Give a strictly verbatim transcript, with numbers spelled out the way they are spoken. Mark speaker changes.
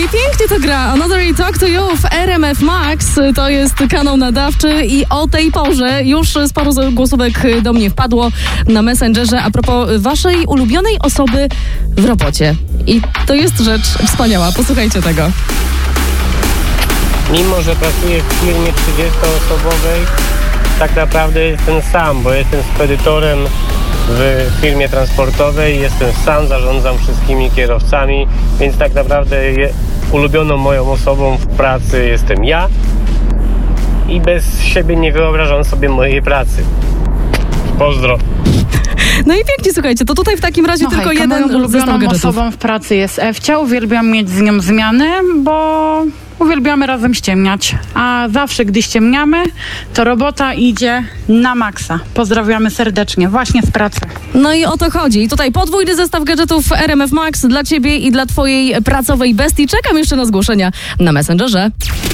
Speaker 1: pięknie to gra. Another I Talk to You w R M F Max. To jest kanał nadawczy i o tej porze już sporo głosówek do mnie wpadło na Messengerze a propos waszej ulubionej osoby w robocie. I to jest rzecz wspaniała. Posłuchajcie tego.
Speaker 2: Mimo że pracuję w firmie trzydziestoosobowej, tak naprawdę jestem sam, bo jestem spedytorem w firmie transportowej, jestem sam, zarządzam wszystkimi kierowcami, więc tak naprawdę je, ulubioną moją osobą w pracy jestem ja i bez siebie nie wyobrażam sobie mojej pracy. Pozdro.
Speaker 1: No i pięknie, słuchajcie, to tutaj w takim razie
Speaker 3: no
Speaker 1: tylko
Speaker 3: hejka,
Speaker 1: jeden
Speaker 3: moją ulubioną
Speaker 1: zestaw gadżetów.
Speaker 3: osobą w pracy jest Ewcia. Uwielbiam mieć z nią zmiany, bo uwielbiamy razem ściemniać. A zawsze, gdy ściemniamy, to robota idzie na maksa. Pozdrawiamy serdecznie, właśnie z pracy.
Speaker 1: No i o to chodzi. I tutaj podwójny zestaw gadżetów R M F Max dla ciebie i dla twojej pracowej bestii. Czekam jeszcze na zgłoszenia na Messengerze.